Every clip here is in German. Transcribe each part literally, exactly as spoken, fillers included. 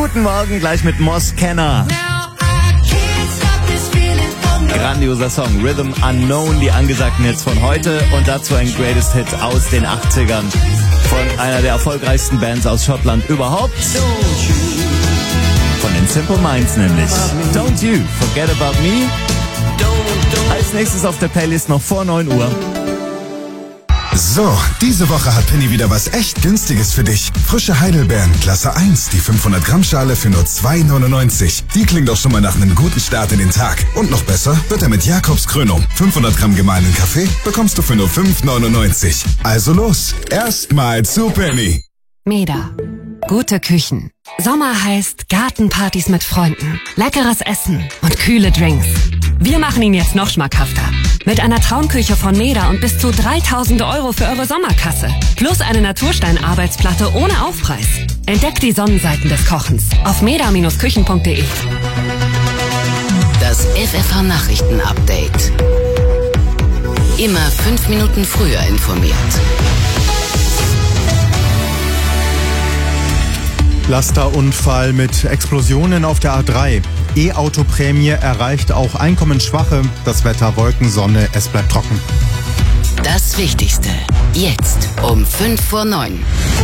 Guten Morgen, gleich mit Moss Kenner. Grandioser Song, Rhythm Unknown, die angesagten Hits von heute und dazu ein Greatest Hit aus den achtzigern von einer der erfolgreichsten Bands aus Schottland überhaupt. Von den Simple Minds nämlich. Don't You Forget About Me. Als nächstes auf der Playlist noch vor neun Uhr. So, diese Woche hat Penny wieder was echt Günstiges für dich. Frische Heidelbeeren, Klasse eins, die fünfhundert Gramm Schale für nur zwei neunundneunzig. Die klingt doch schon mal nach einem guten Start in den Tag. Und noch besser wird er mit Jakobs Krönung. fünfhundert Gramm gemahlenen Kaffee bekommst du für nur fünf neunundneunzig. Also los, erstmal zu Penny. Meda. Gute Küchen. Sommer heißt Gartenpartys mit Freunden, leckeres Essen und kühle Drinks. Wir machen ihn jetzt noch schmackhafter. Mit einer Traumküche von Meda und bis zu dreitausend Euro für eure Sommerkasse. Plus eine Naturstein-Arbeitsplatte ohne Aufpreis. Entdeckt die Sonnenseiten des Kochens auf meda Bindestrich küchen Punkt de. Das F F H-Nachrichten-Update. Immer fünf Minuten früher informiert. Lasterunfall mit Explosionen auf der A drei. E-Auto-Prämie erreicht auch Einkommensschwache. Das Wetter Wolken, Sonne, es bleibt trocken. Das Wichtigste. Jetzt um fünf vor neun.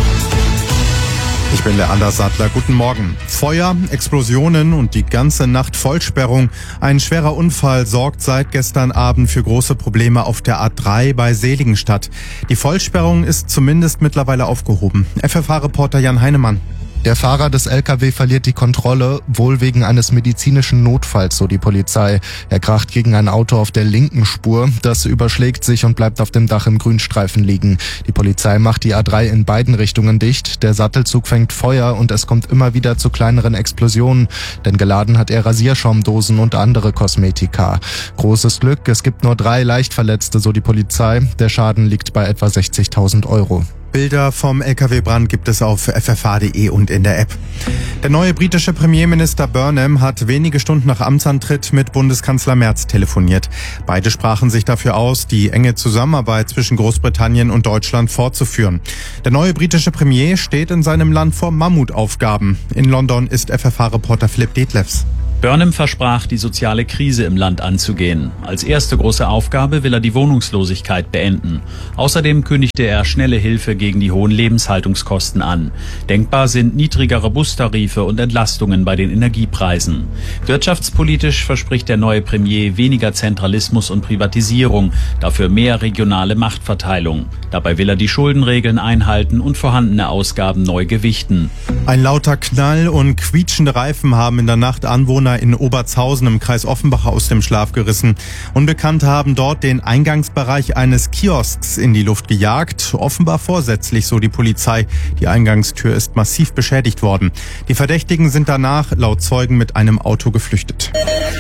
Ich bin der Anders Sattler. Guten Morgen. Feuer, Explosionen und die ganze Nacht Vollsperrung. Ein schwerer Unfall sorgt seit gestern Abend für große Probleme auf der A drei bei Seligenstadt. Die Vollsperrung ist zumindest mittlerweile aufgehoben. F F H-Reporter Jan Heinemann. Der Fahrer des L K W verliert die Kontrolle, wohl wegen eines medizinischen Notfalls, so die Polizei. Er kracht gegen ein Auto auf der linken Spur. Das überschlägt sich und bleibt auf dem Dach im Grünstreifen liegen. Die Polizei macht die A drei in beiden Richtungen dicht. Der Sattelzug fängt Feuer und es kommt immer wieder zu kleineren Explosionen. Denn geladen hat er Rasierschaumdosen und andere Kosmetika. Großes Glück, es gibt nur drei Leichtverletzte, so die Polizei. Der Schaden liegt bei etwa sechzigtausend Euro. Bilder vom L K W-Brand gibt es auf f f h punkt de und in der App. Der neue britische Premierminister Burnham hat wenige Stunden nach Amtsantritt mit Bundeskanzler Merz telefoniert. Beide sprachen sich dafür aus, die enge Zusammenarbeit zwischen Großbritannien und Deutschland fortzuführen. Der neue britische Premier steht in seinem Land vor Mammutaufgaben. In London ist F F H-Reporter Philipp Detlefs. Burnham versprach, die soziale Krise im Land anzugehen. Als erste große Aufgabe will er die Wohnungslosigkeit beenden. Außerdem kündigte er schnelle Hilfe gegen die hohen Lebenshaltungskosten an. Denkbar sind niedrigere Bustarife und Entlastungen bei den Energiepreisen. Wirtschaftspolitisch verspricht der neue Premier weniger Zentralismus und Privatisierung, dafür mehr regionale Machtverteilung. Dabei will er die Schuldenregeln einhalten und vorhandene Ausgaben neu gewichten. Ein lauter Knall und quietschende Reifen haben in der Nacht Anwohner in Obertshausen im Kreis Offenbach aus dem Schlaf gerissen. Unbekannte haben dort den Eingangsbereich eines Kiosks in die Luft gejagt. Offenbar vorsätzlich, so die Polizei. Die Eingangstür ist massiv beschädigt worden. Die Verdächtigen sind danach laut Zeugen mit einem Auto geflüchtet.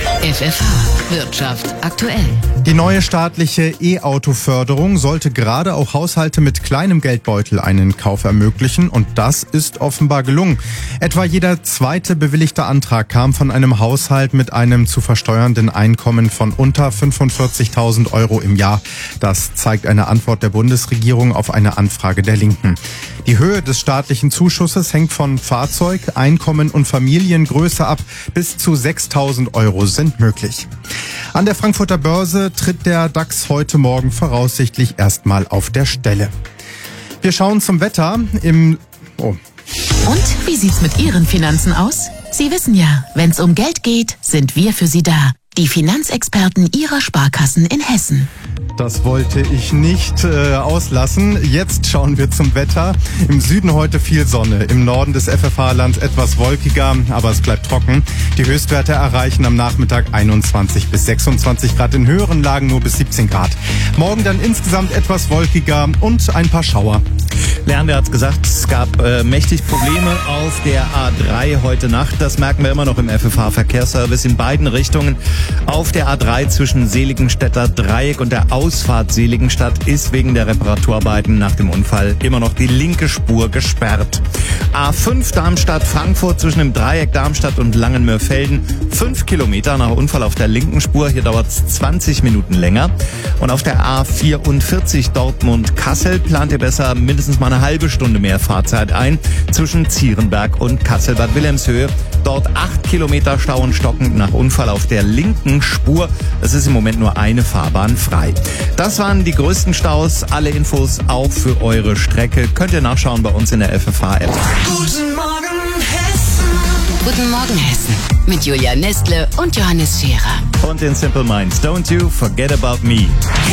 F F H Wirtschaft aktuell. Die neue staatliche E-Auto-Förderung sollte gerade auch Haushalte mit kleinem Geldbeutel einen Kauf ermöglichen und das ist offenbar gelungen. Etwa jeder zweite bewilligte Antrag kam von einem Haushalt mit einem zu versteuernden Einkommen von unter fünfundvierzigtausend Euro im Jahr. Das zeigt eine Antwort der Bundesregierung auf eine Anfrage der Linken. Die Höhe des staatlichen Zuschusses hängt von Fahrzeug, Einkommen und Familiengröße ab. Bis zu sechstausend Euro sind möglich. An der Frankfurter Börse tritt der DAX heute Morgen voraussichtlich erstmal auf der Stelle. Wir schauen zum Wetter im... Oh. Und wie sieht's mit Ihren Finanzen aus? Sie wissen ja, wenn's um Geld geht, sind wir für Sie da. Die Finanzexperten Ihrer Sparkassen in Hessen. Das wollte ich nicht äh, auslassen. Jetzt schauen wir zum Wetter. Im Süden heute viel Sonne, im Norden des F F H-Lands etwas wolkiger, aber es bleibt trocken. Die Höchstwerte erreichen am Nachmittag einundzwanzig bis sechsundzwanzig Grad, in höheren Lagen nur bis siebzehn Grad. Morgen dann insgesamt etwas wolkiger und ein paar Schauer. Lerner hat's gesagt, es gab äh, mächtig Probleme auf der A drei heute Nacht. Das merken wir immer noch im F F H-Verkehrsservice in beiden Richtungen. Auf der A drei zwischen Seligenstädter Dreieck und der Ausfahrt Seligenstadt ist wegen der Reparaturarbeiten nach dem Unfall immer noch die linke Spur gesperrt. A fünf Darmstadt-Frankfurt zwischen dem Dreieck Darmstadt und Langenmörfelden. Fünf Kilometer nach Unfall auf der linken Spur. Hier dauert es zwanzig Minuten länger. Und auf der A vierundvierzig Dortmund-Kassel plant ihr besser mindestens mindestens mal eine halbe Stunde mehr Fahrzeit ein zwischen Zierenberg und Kassel-Bad Wilhelmshöhe. Dort acht Kilometer Stau und stockend nach Unfall auf der linken Spur. Es ist im Moment nur eine Fahrbahn frei. Das waren die größten Staus. Alle Infos auch für eure Strecke könnt ihr nachschauen bei uns in der F F H-App. Guten Morgen Hessen. Guten Morgen Hessen. Mit Julia Nestle und Johannes Scherer. Und in Simple Minds, Don't You Forget About Me.